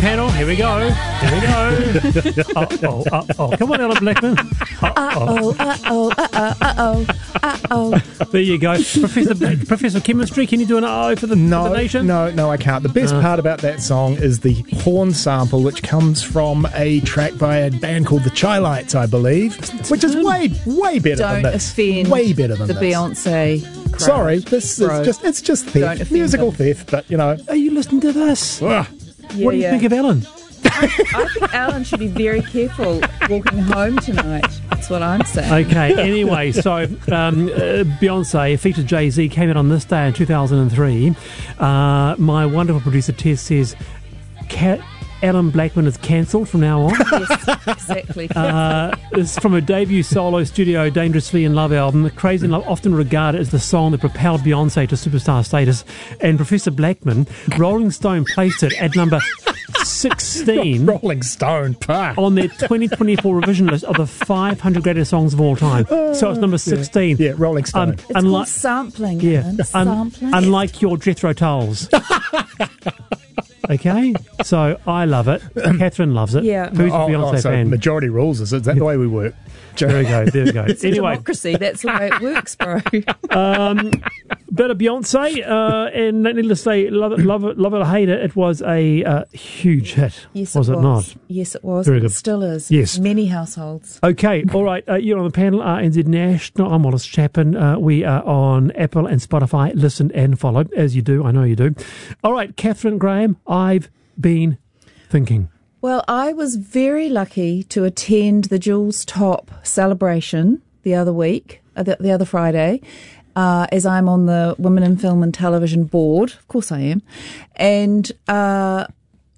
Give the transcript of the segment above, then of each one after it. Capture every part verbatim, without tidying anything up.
panel. Here we go. Here we go. Uh-oh, uh-oh. Come on, Alan Blackman. Uh-oh, uh-oh, uh-oh, uh-oh, uh-oh. There you go. Professor Professor Chemistry, can you do an uh-oh for the, no, for the nation? No, no, I can't. The best uh. part about that song is the horn sample, which comes from a track by a band called the Chai Lights, I believe, which is way, way better Don't than this. offend way better than the this. Beyonce crowd. Sorry, this Bro. is just, it's just theft. Musical them. theft, but, you know. Are you listening to this? Ugh. Yeah, what do you yeah. think of Ellen? I think Alan should be very careful walking home tonight. That's what I'm saying. Okay, anyway, so um, uh, Beyonce, featured Jay-Z, came out on this day in two thousand three. Uh, my wonderful producer, Tess, says Cat Alan Blackman is cancelled from now on. Yes, exactly. Uh, it's from her debut solo studio Dangerously in Love album. Crazy in Love, often regarded as the song that propelled Beyonce to superstar status. And Professor Blackman, Rolling Stone placed it at number sixteen Rolling Stone pah. on their twenty twenty-four revision list of the five hundred greatest songs of all time. So it's number sixteen. Yeah, yeah Rolling Stone. Um, it's unlike, called sampling. Yeah, Alan. un, Sampling. unlike your Jethro Tulls. Okay, so I love it. Catherine loves it. Yeah. Who's a oh, Beyonce oh, so fan? majority rules, is, is that the way we work? There we go, there we go. It's a Anyway, democracy. That's the way it works, bro. um, bit of Beyonce, uh, and needless to say, love it, love it, love it or hate it, it was a uh, huge hit. Yes, was it it, was. not? Yes, it was. Very It good. still is. Yes. Many households. Okay, all right. Uh, you're on the panel, uh, N Z National. I'm Wallace Chapman. Uh, we are on Apple and Spotify. Listen and follow, as you do. I know you do. All right, Catherine Graham, I've been thinking. Well, I was very lucky to attend the Jules Top celebration the other week, uh, the, the other Friday, uh, as I'm on the Women in Film and Television board. Of course I am. And uh,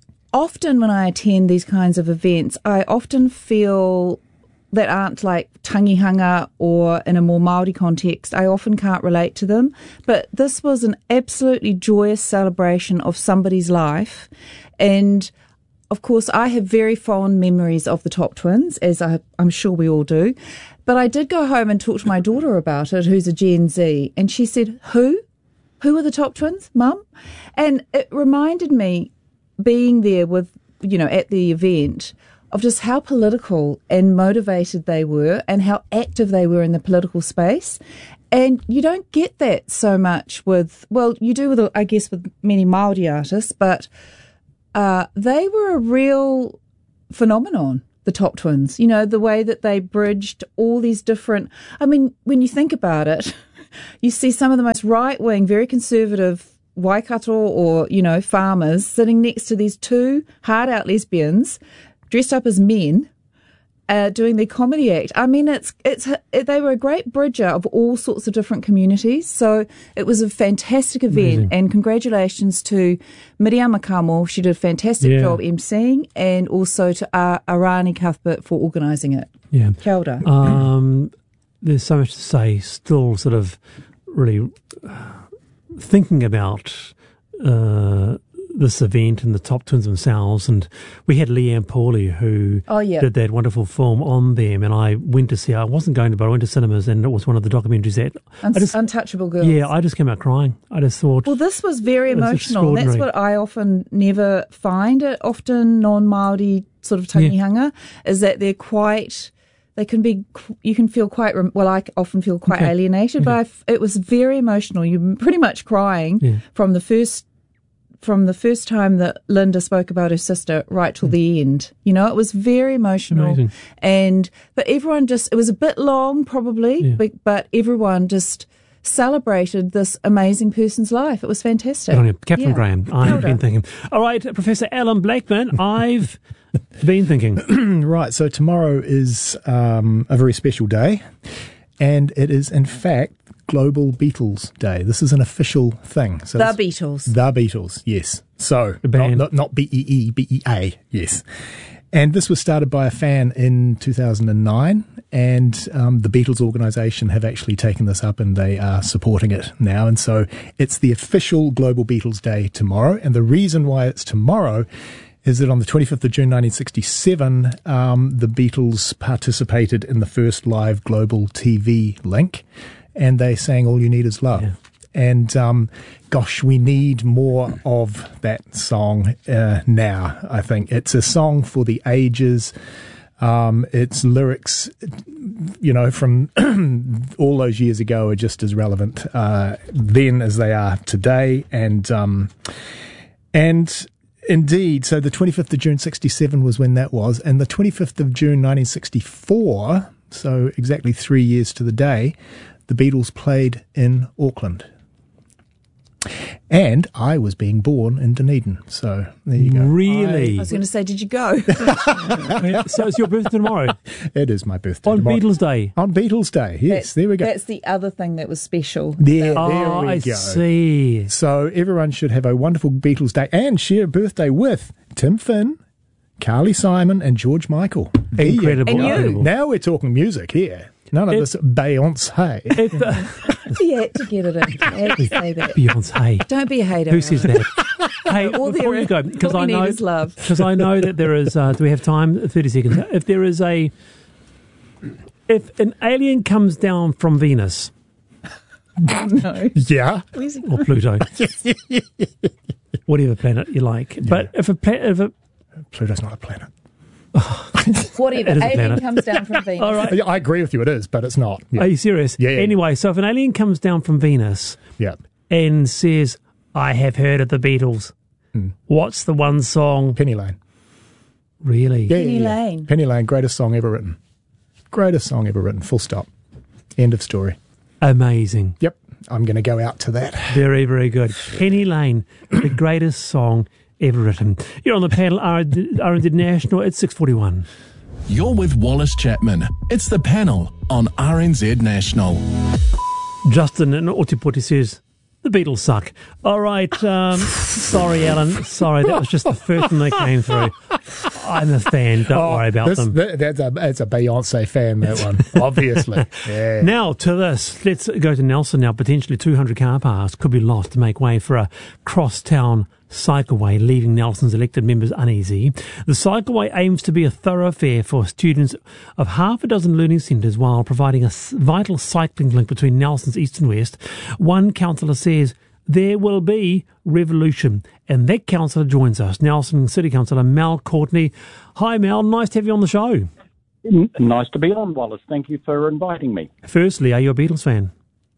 often when I attend these kinds of events, I often feel that aren't like tangihanga or in a more Māori context, I often can't relate to them. But this was an absolutely joyous celebration of somebody's life. And of course, I have very fond memories of the Top Twins, as I, I'm sure we all do. But I did go home and talk to my daughter about it, who's a Gen Z, and she said, who? Who are the Top Twins, Mum? And it reminded me, being there with, you know, at the event, of just how political and motivated they were and how active they were in the political space. And you don't get that so much with, well, you do with, I guess, with many Māori artists, but Uh, they were a real phenomenon, the Top Twins. You know, the way that they bridged all these different... I mean, when you think about it, you see some of the most right-wing, very conservative Waikato or, you know, farmers sitting next to these two hard-out lesbians dressed up as men uh, doing their comedy act. I mean, it's it's it, they were a great bridger of all sorts of different communities. So it was a fantastic event. Amazing. And congratulations to Miriam Makamo. She did a fantastic yeah. job emceeing, and also to uh, Arani Cuthbert for organising it. Yeah. Kia ora. Um, there's so much to say, still sort of really thinking about uh, this event and the Top Twins themselves. And we had Leanne Pauly, who oh, yeah. did that wonderful film on them, and I went to see I wasn't going to, but I went to cinemas, and it was one of the documentaries that Un- I just, Untouchable Girls. Yeah, I just came out crying. I just thought, well, this was very was emotional. That's what I often never find it often non-Māori sort of tangihanga, yeah. is that they're quite... They can be, you can feel quite, well, I often feel quite okay. alienated, okay. but I f- it was very emotional. You're pretty much crying yeah. from the first, from the first time that Linda spoke about her sister right till mm. the end. You know, it was very emotional. Amazing. And, but everyone just, it was a bit long probably, yeah. but, but everyone just celebrated this amazing person's life. It was fantastic. Good on you. Catherine yeah. Graham, I've been thinking. All right, Professor Alan Blackman, I've been thinking. Right, so tomorrow is um, a very special day, and it is, in fact, Global Beatles Day. This is an official thing. So the Beatles. The Beatles, yes. So, the band. Not, not, not B E E, B E A, yes. And this was started by a fan in two thousand nine, and um, the Beatles organisation have actually taken this up and they are supporting it now. And so it's the official Global Beatles Day tomorrow. And the reason why it's tomorrow is that on the twenty-fifth of June nineteen sixty-seven, um, the Beatles participated in the first live global T V link, and they sang All You Need Is Love. Yeah. And um, gosh, we need more of that song uh, now, I think. It's a song for the ages. Um, its lyrics, you know, from all those years ago are just as relevant uh, then as they are today. And um, and indeed, so the twenty-fifth of June sixty-seven was when that was. And the twenty-fifth of June nineteen sixty-four, so exactly three years to the day, the Beatles played in Auckland. And I was being born in Dunedin, so there you go. Really? I was going to say, did you go? So it's your birthday tomorrow? It is my birthday On tomorrow. Beatles Day? On Beatles Day, yes, That- there we go. That's the other thing that was special. There, there Oh, we I go. see. So everyone should have a wonderful Beatles Day and share a birthday with Tim Finn, Carly Simon, and George Michael. There you Incredible. And you. incredible. Now we're talking music here. None of It- this Beyonce. If, uh, He had to get it in. He had to say that. Beyonce. Don't be a hater. Who says Alan. that? Hey, All before there you go, is- because all I we know, need is love. because I know that there is. Uh, do we have time? Thirty seconds. If there is a, if an alien comes down from Venus No. Yeah. Where's he or Pluto, whatever planet you like, but if a planet, if a Pluto's not a planet. Whatever. It is a Alien planet. comes down from Venus. all right. Yeah, I agree with you, it is, but it's not. Yeah. Are you serious? Yeah, yeah, Anyway, so if an alien comes down from Venus yeah. and says, "I have heard of the Beatles," Hmm. what's the one song? Penny Lane. Really? Yeah, Penny yeah, yeah. Lane. Penny Lane, greatest song ever written. Greatest song ever written. Full stop. End of story. Amazing. Yep. I'm going to go out to that. Very, very good. Penny Lane, the greatest song ever written. You're on the panel, R and D National. It's six forty-one. You're with Wallace Chapman. It's the panel on R N Z National. Justin in Otipoti says, the Beatles suck. All right. Um, sorry, Alan. Sorry, that was just the first one that came through. I'm a fan. Don't Oh, worry about this, them. that- that's, a, that's a Beyonce fan, that one. Obviously. Yeah. Now to this. Let's go to Nelson now. Potentially two hundred car paths could be lost to make way for a cross-town cycleway, leaving Nelson's elected members uneasy. The cycleway aims to be a thoroughfare for students of half a dozen learning centres while providing a s- vital cycling link between Nelson's east and west. One councillor says there will be revolution, and that councillor joins us, Nelson City Councillor Mel Courtney. Hi Mel, nice to have you on the show. N- Nice to be on, Wallace. Thank you for inviting me. Firstly, are you a Beatles fan?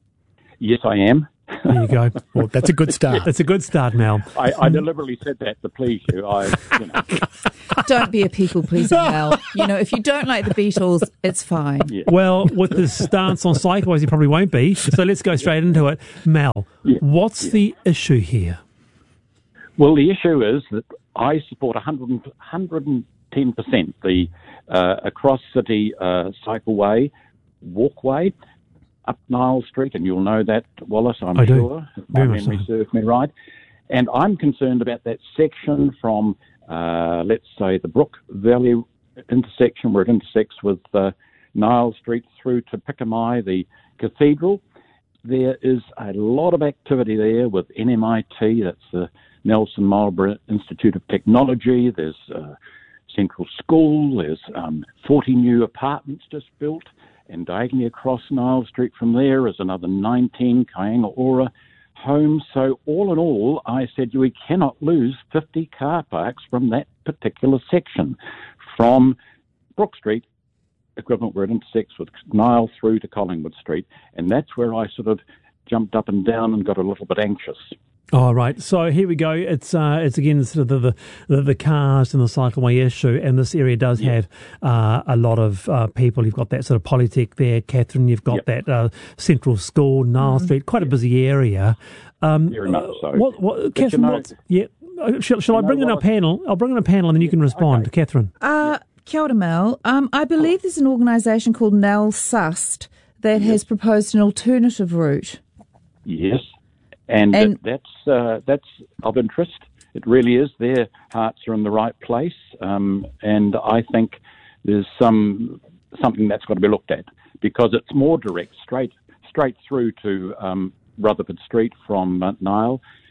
Yes, I am. There you go. Well, that's a good start. That's a good start, Mel. I, I deliberately said that to please you. I, you know, Don't be a people pleaser, Mel. You know, if you don't like the Beatles, it's fine. yeah. Well, with the stance on cycleways, he probably won't be. So let's go straight into it. Mel, Yeah. what's the issue here? Well, the issue is that I support one hundred, one hundred ten percent the uh, across city uh, cycleway, walkway up Nile Street, and you'll know that, Wallace, I'm I do. sure, if my Very much memory so. serves me right. And I'm concerned about that section from, uh, let's say, the Brook Valley intersection where it intersects with uh, Nile Street through to Pikamai, the cathedral. There is a lot of activity there with N M I T, that's the Nelson Marlborough Institute of Technology. There's uh, Central School. There's um, forty new apartments just built. And diagonally across Nile Street from there is another nineteen Kainga Ora homes. So all in all, I said we cannot lose fifty car parks from that particular section, from Brook Street, equivalent where it intersects with Nile, through to Collingwood Street. And that's where I sort of jumped up and down and got a little bit anxious. All right. So here we go. It's uh, it's again sort of the, the, the, the cars and the cycleway issue, and this area does Yeah. have uh, a lot of uh, people. You've got that sort of Polytech there, Catherine. You've got Yep. that uh, Central School, Nile Street. Quite a busy area. Um, Very much so. What, what, But Catherine? you know- what's, yeah. uh, Shall, shall I you know bring in a what? panel? I'll bring in a panel, and then you can respond, Okay. Catherine. Uh, Kia ora, Mel. Um, I believe there's an organisation called Nel Sust that has proposed an alternative route. Yes, and, And- that, that's uh, that's of interest. It really is. Their hearts are in the right place, um, and I think there's some something that's got to be looked at because it's more direct, straight straight through to um, Rutherford Street from uh, Nile.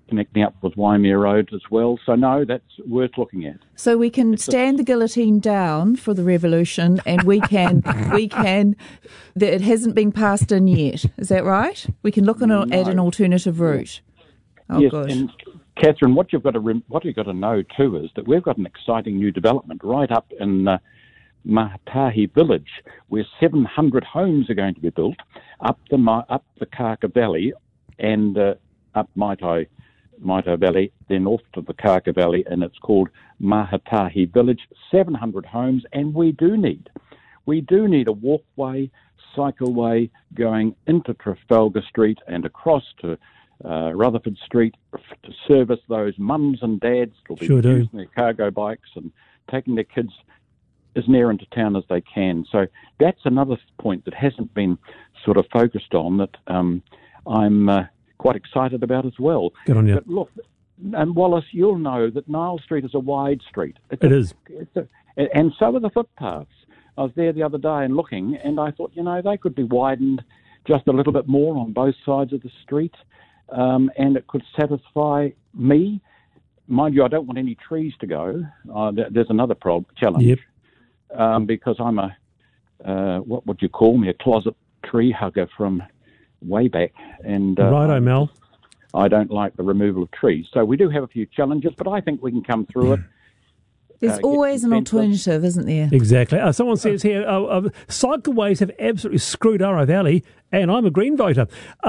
connecting up with Waimea Road as well. So no, that's worth looking at. So we can stand the guillotine down for the revolution, and we can we can. The, it hasn't been passed in yet. Is that right? We can look on a, No. at an alternative route. Oh yes, gosh. and Catherine, what you've got to rem- what you've got to know too is that we've got an exciting new development right up in uh, Mahatahi Village, where seven hundred homes are going to be built up the Ma- up the Karka Valley and uh, up Maitai. Maitai Valley, then off to the Karka Valley, and it's called Mahatahi Village, seven hundred homes, and we do need, we do need a walkway, cycleway going into Trafalgar Street and across to uh, Rutherford Street to service those mums and dads that'll be Sure do. using their cargo bikes and taking their kids as near into town as they can. So that's another point that hasn't been sort of focused on that um, I'm... Uh, quite excited about as well. Good on you. But look, and Wallace, you'll know that Niles Street is a wide street. It's It a, is. It's a, and so are the footpaths. I was there the other day and looking, and I thought, you know, they could be widened just a little bit more on both sides of the street, um, and it could satisfy me. Mind you, I don't want any trees to go. Uh, th- there's another problem, challenge, Yep. um, because I'm a, uh, what would you call me, a closet tree hugger from way back, and uh, Righto, Mel. I don't like the removal of trees. So we do have a few challenges, but I think we can come through it. There's uh, get always an consensus. alternative, isn't there? Exactly. Uh, someone says here, uh, uh, cycleways have absolutely screwed Arrow Valley, and I'm a Green voter.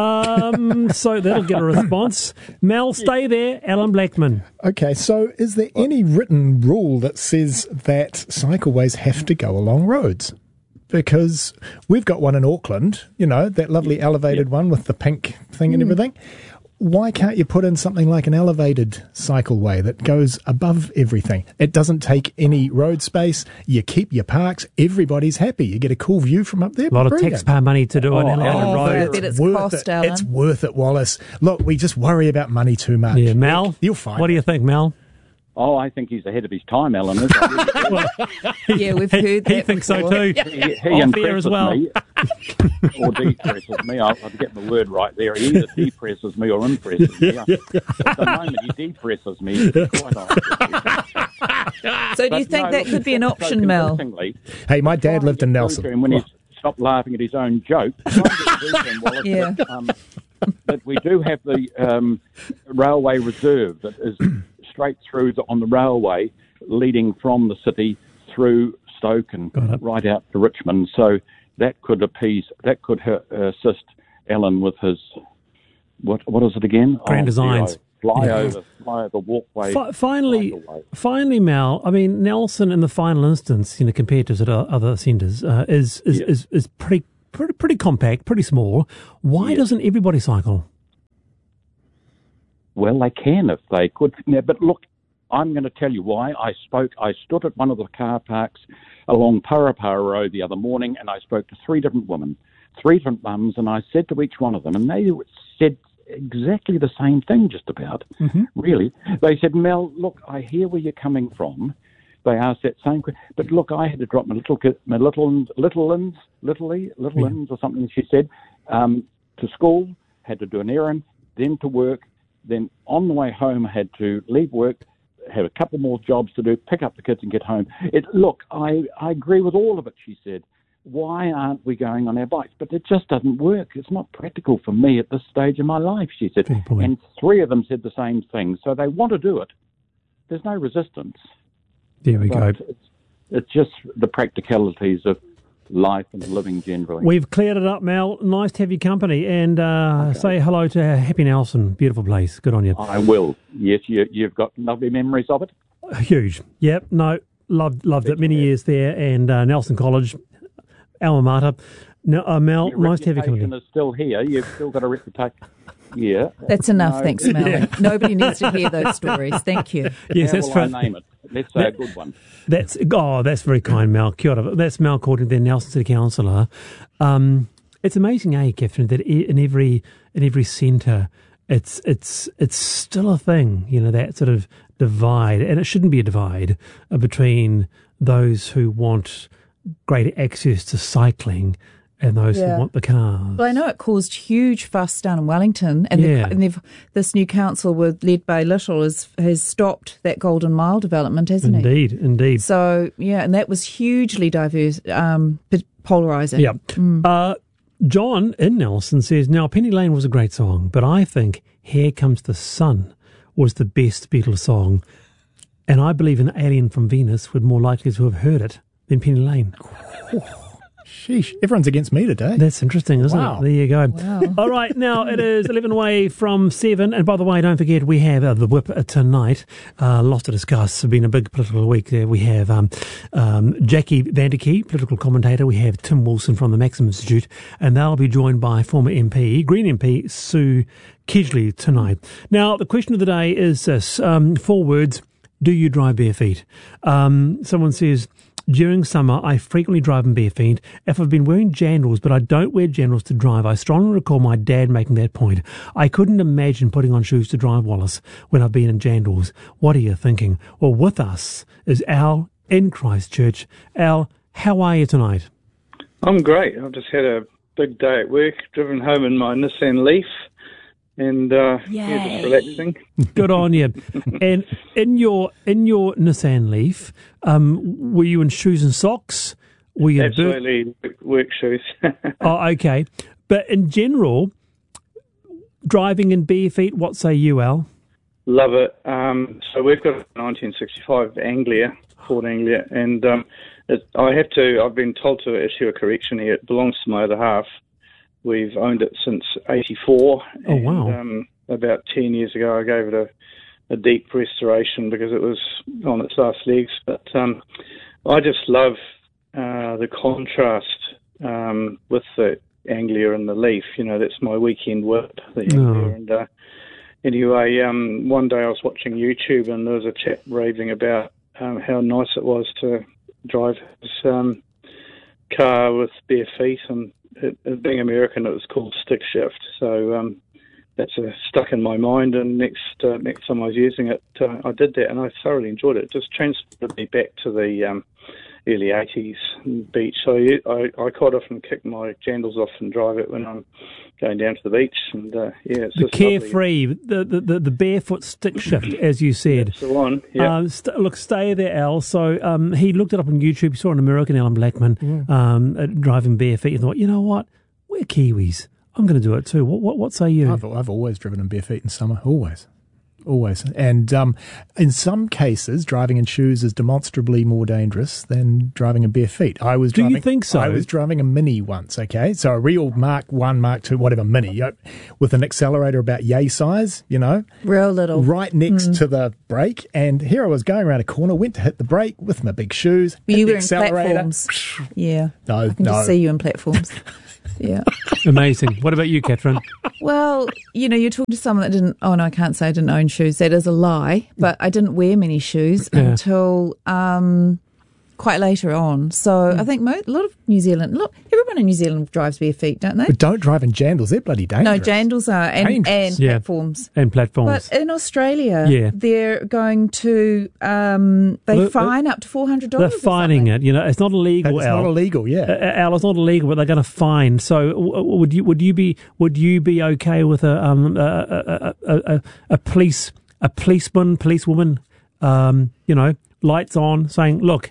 Um, so that'll get a response. Mel, stay there. Alan Blackman. Okay, so is there any written rule that says that cycleways have to go along roads? Because we've got one in Auckland, you know, that lovely elevated one with the pink thing and everything. Why can't you put in something like an elevated cycleway that goes above everything? It doesn't take any road space. You keep your parks. Everybody's happy. You get a cool view from up there. A lot of Brilliant. taxpayer money to do an Oh, elevated oh, road. I bet it's worth cost, it. Alan. It's worth it, Wallace. Look, we just worry about money too much. Yeah, Mel, You'll find what do it. you think, Mel? Oh, I think he's ahead of his time, Alan. Isn't he? Yeah, we've heard He that thinks so before. too. he he Off air as impresses well. me, or depresses me. I'll, I'll get the word right there. He either depresses me or impresses me. At the moment, he depresses me. To be quite honest. So do you But think no, that look, could be an so option, Mel? convincingly, Hey, my dad lived in Nelson. And when he stopped laughing at his own joke, try and get through to him, Wallace, Yeah. that, um, that we do have the um, railway reserve that is straight through the, on the railway leading from the city through Stoke and right out to Richmond. So that could appease, that could uh, assist Alan with his, what what is it again? Grand Oh, designs. Fly Yeah. over, fly over walkway. Fi- finally, cycleway. finally, Mel. I mean, Nelson in the final instance, you know, compared to sort of other centres, uh, is is, Yeah. is is pretty pretty pretty compact, pretty small. Why Yeah. doesn't everybody cycle? Well, they can if they could. Now, but look, I'm going to tell you why. I spoke, I stood at one of the car parks along Parapara Road the other morning, and I spoke to three different women, three different mums, and I said to each one of them, and they said exactly the same thing just about, Mm-hmm. really. They said, Mel, look, I hear where you're coming from. They asked that same question. But look, I had to drop my little, ki- my little, little ins, little, little Yeah. ins or something, she said, um, to school, had to do an errand, then to work, then on the way home I had to leave work, have a couple more jobs to do, pick up the kids and get home. It, look, I, I agree with all of it, she said. Why aren't we going on our bikes? But it just doesn't work. It's not practical for me at this stage of my life, she said. Fair point. And three of them said the same thing. So they want to do it. There's no resistance. There we go. But it's, it's just the practicalities of life and living generally. We've cleared it up, Mel. Nice to have your company, and uh, say hello to Happy Nelson. Beautiful place. Good on you. I will. Yes, you, you've got lovely memories of it. Huge. Yep. No, loved loved it. Many years there, and uh, Nelson College, alma mater. No, uh, Mel, Your nice to have you reputation company. is still here. You've still got a reputation. Yeah. That's enough, No, thanks, Mel. Yeah. Nobody needs to hear those stories. Thank you. Yes, How that's will for, I name it? Let's say a good one. That's oh, that's very kind, Mel. Kia ora. That's Mel Courtney, the Nelson City Councillor. Um, it's amazing, eh, Catherine, that i- in every in every centre, it's it's it's still a thing. You know, that sort of divide, and it shouldn't be a divide uh, between those who want greater access to cycling and those Yeah. who want the cars. Well, I know it caused huge fuss down in Wellington, and, Yeah. they've, and they've, this new council, with led by Little, has has stopped that Golden Mile development, hasn't he? Indeed, indeed. So yeah, and that was hugely diverse, um, polarizing. Yeah. Uh, John in Nelson says, now Penny Lane was a great song, but I think Here Comes the Sun was the best Beatles song, and I believe an alien from Venus would more likely to have heard it than Penny Lane. Sheesh, everyone's against me today. That's interesting, isn't Wow. it? There you go. Wow. All right, now it is eleven away from seven. And by the way, don't forget, we have uh, the whip uh, tonight. Uh, lots to discuss. It's been a big political week there. We have um, um, Jackie Vanderkee, political commentator. We have Tim Wilson from the Maxim Institute. And they'll be joined by former M P, Green M P, Sue Kedgley tonight. Now, the question of the day is this. Um, four words. Do you drive bare feet? Um, someone says, during summer, I frequently drive in bare feet. If I've been wearing jandals, but I don't wear jandals to drive, I strongly recall my dad making that point. I couldn't imagine putting on shoes to drive, Wallace, when I've been in jandals. What are you thinking? Well, with us is Al in Christchurch. Al, how are you tonight? I'm great. I've just had a big day at work, driven home in my Nissan Leaf, and uh, yeah, just relaxing. Good on you. And in your in your Nissan Leaf, um, were you in shoes and socks? Were you Absolutely, work, work shoes. Oh, okay. But in general, driving in bare feet, what say you, Al? Love it. Um, so we've got a nineteen sixty-five Anglia, Ford Anglia, and um, it, I have to, I've been told to issue a correction here. It belongs to my other half. We've owned it since eighty-four. Oh, and, wow. Um, about ten years ago, I gave it a, a deep restoration because it was on its last legs. But um, I just love uh, the contrast um, with the Anglia and the Leaf. You know, that's my weekend whip, the Anglia. Oh. And uh, anyway, um, one day I was watching YouTube and there was a chap raving about um, how nice it was to drive his um, car with bare feet, and It, it, being American, it was called stick shift. So um, that's uh, stuck in my mind. And next uh, next time I was using it, uh, I did that, and I thoroughly enjoyed it. It just transported me back to the um, early eighties beach. So I, I quite often kick my jandals off and drive it when I'm going down to the beach. And uh, yeah, it's The just carefree, the, the, the, the barefoot stick shift, as you said. That's the one. Yeah. Um, st- look, stay there, Al. So um, he looked it up on YouTube. He saw an American, Alan Blackman, Mm. um, uh, driving bare feet, and thought, you know what? We're Kiwis. I'm going to do it too. What, what, what say you? I've, I've always driven in bare feet in summer, always. Always. And um, in some cases, driving in shoes is demonstrably more dangerous than driving in bare feet. I was Do you driving, think so? I was driving a Mini once, okay? So a real Mark one, Mark two, whatever Mini, you know, with an accelerator about yay size, you know, Real little. right next to the brake. And here I was going around a corner, went to hit the brake with my big shoes. But hit you the were in accelerator. platforms. Yeah. No, I can no. just see you in platforms. Yeah. Amazing. What about you, Catherine? Well, you know, you're talking to someone that didn't, oh no, I can't say I didn't own shoes. That is a lie. But I didn't wear many shoes Yeah. until um, quite later on. So I think mo- a lot of New Zealand, look, everyone in New Zealand drives bare feet, don't they? But don't drive in jandals. They're bloody dangerous. No, jandals are, and, Dangerous. and Yeah. platforms. And platforms. But in Australia, Yeah. they're going to, um, they Well, fine up to four hundred They're dollars. fining it. You know, it's not illegal, It's Al. not illegal, yeah. Uh, Al, it's not illegal, but they're going to fine. So, w- would you would you be would you be okay with a um a a, a, a, a police a policeman policewoman um you know lights on saying, look,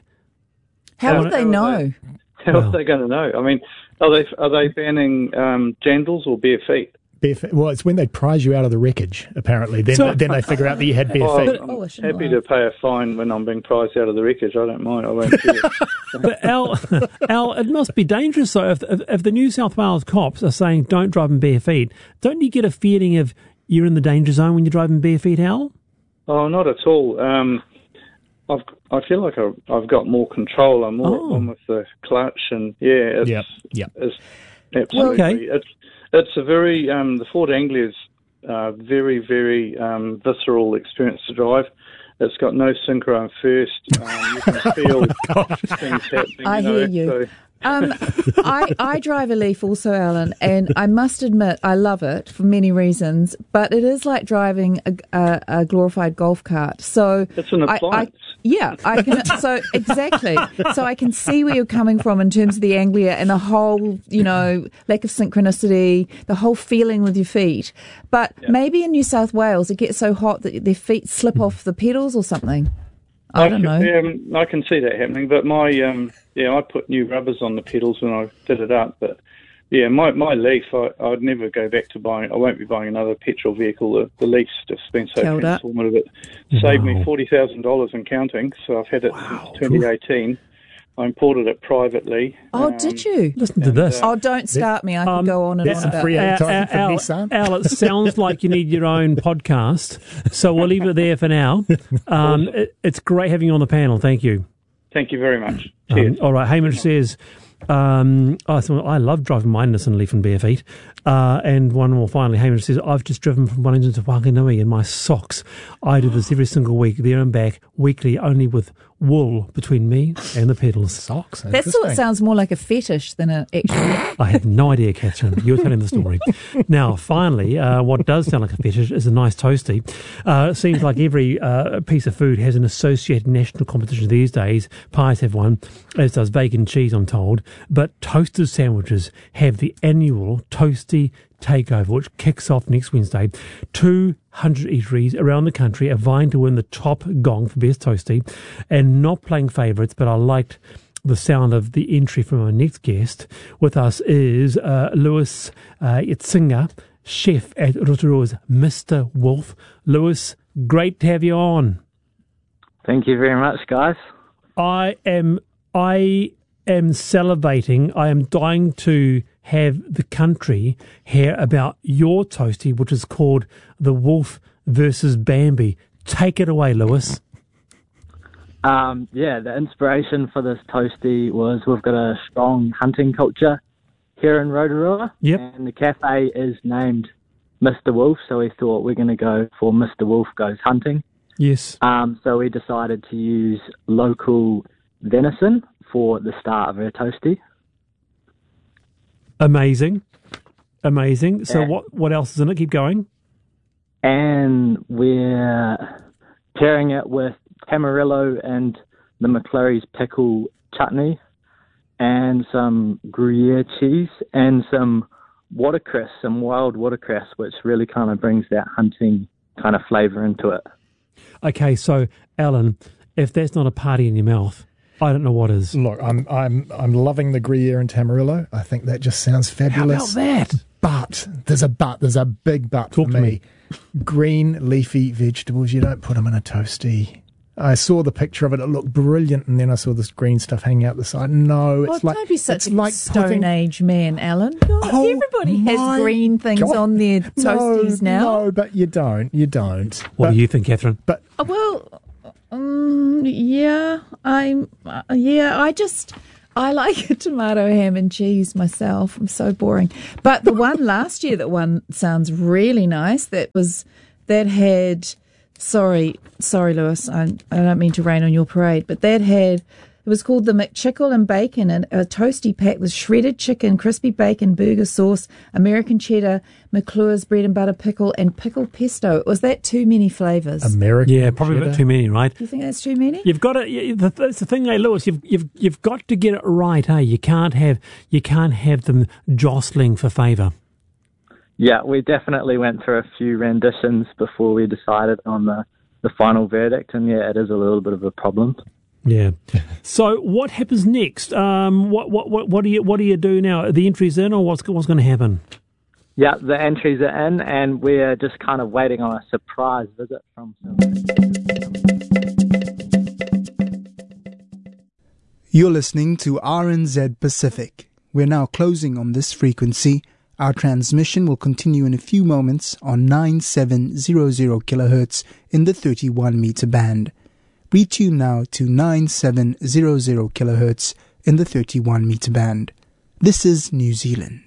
How How- would they how know? would How Well. are they going to know? I mean, are they are they banning um, jandals or bare feet? Bare feet. Well, it's when they prize you out of the wreckage, apparently. Then, So- then they figure out that you had bare Oh, feet. I'm Oh, I shouldn't happy laugh. to pay a fine when I'm being prized out of the wreckage. I don't mind. I won't care. but Al, Al, it must be dangerous. So, if, if if the New South Wales cops are saying don't drive in bare feet, don't you get a feeling of you're in the danger zone when you're driving bare feet, Al? Oh, not at all. Um, I've I feel like I've, I've got more control. I'm more Oh. on with the clutch, and yeah, it's, Yep, yep. it's absolutely. Okay. It's it's a very um, the Ford Anglia is uh, very very um, visceral experience to drive. It's got no synchro in first. Um, you can feel things happening. I you know, hear you. So Um, I, I drive a Leaf also, Alan, and I must admit I love it for many reasons, but it is like driving a, a, a glorified golf cart. So It's an I, appliance. I, yeah, I can. So exactly. So I can see where you're coming from in terms of the anglia and the whole, you know, lack of synchronicity, the whole feeling with your feet. But Yeah. maybe in New South Wales it gets so hot that their feet slip off the pedals or something. I don't know. can, um, I can see that happening, but my um, yeah, I put new rubbers on the pedals when I did it up. But yeah, my my Leaf, I, I'd never go back to buying. I won't be buying another petrol vehicle. The, the Leaf's just been so Killed up. transformative. It saved Wow. me forty thousand dollars and counting. So I've had it since twenty eighteen. I imported it privately. Oh, Um, did you? Listen to this. Oh, don't start me. I can Um, go on and that's on a about free that. advertisement from Al, Nissan. Al, it sounds like you need your own podcast, so we'll leave it there for now. Um, it, it's great having you on the panel. Thank you. Thank you very much. Um, Cheers. all right, Hamish says, um, oh, so I love driving my Nissan Leaf in bare feet. Uh, and one more finally, Hamish says, I've just driven from Wellington to Whanganui in my socks. I do this every single week, there and back, weekly, only with wool between me and the pedals. Socks. That sort of Interesting. sounds more like a fetish than an actual. I had no idea, Catherine. You were telling the story. Now, finally, uh, what does sound like a fetish is a nice toasty. Uh, it seems like every uh, piece of food has an associated national competition these days. Pies have one, as does bacon cheese, I'm told. But toasted sandwiches have the annual Toasty Takeover, which kicks off next Wednesday. two hundred eateries around the country are vying to win the top gong for best toasty, and not playing favourites, but I liked the sound of the entry from our next guest. With us is uh, Lewis uh, Itzinga, chef at Rotorua's Mister Wolf. Lewis, great to have you on. Thank you very much, guys. I am I am salivating. I am dying to have the country hear about your toasty, which is called the Wolf versus Bambi. Take it away, Lewis. Um, yeah, the inspiration for this toasty was we've got a strong hunting culture here in Rotorua. Yep. And the cafe is named Mister Wolf, so we thought we're going to go for Mister Wolf Goes Hunting. Yes. Um, so we decided to use local venison for the start of our toasty. Amazing. Amazing. So Yeah. what what else is in it? Keep going. And we're pairing it with Camarillo and the McClurry's pickle chutney and some Gruyere cheese and some watercress, some wild watercress, which really kind of brings that hunting kind of flavour into it. Okay, so Alan, if that's not a party in your mouth, I don't know what is. Look, I'm I'm I'm loving the Gruyere and Tamarillo. I think that just sounds fabulous. How about that? But there's a but. There's a big but Talk for to me. me. Green leafy vegetables. You don't put them in a toasty. I saw the picture of it. It looked brilliant, and then I saw this green stuff hanging out the side. No, it's Oh, like don't be such it's a like Stone putting, Age man, Alan. You're- Oh, Everybody has my green things God. on their toasties no, now. No, but you don't. You don't. What but, do you think, Catherine? But Oh, well, um, yeah, I'm. Uh, yeah, I just I like a tomato ham and cheese myself. I'm so boring. But the one last year that one sounds really nice. That was that had. Sorry, sorry, Lewis. I, I don't mean to rain on your parade, but that had. It was called the McChickle and Bacon, and a toasty pack with shredded chicken, crispy bacon, burger sauce, American cheddar, McClure's bread and butter pickle, and pickled pesto. Was that too many flavours? American. Yeah, probably a bit cheddar. too many, right? Do you think that's too many? You've got to. You, the, that's the thing, hey, Lewis. You've you've you've got to get it right, hey. You can't have you can't have them jostling for favour. Yeah, we definitely went through a few renditions before we decided on the, the final verdict, and yeah, it is a little bit of a problem. Yeah. So what happens next? Um, what what what what do you what do you do now? Are the entries in, or what's what's going to happen? Yeah, the entries are in, and we're just kind of waiting on a surprise visit from some. You're listening to R N Z Pacific. We're now closing on this frequency. Our transmission will continue in a few moments on nine seven zero zero kilohertz in the thirty-one meter band. Retune now to nine seven zero zero kilohertz in the thirty-one meter band. This is New Zealand.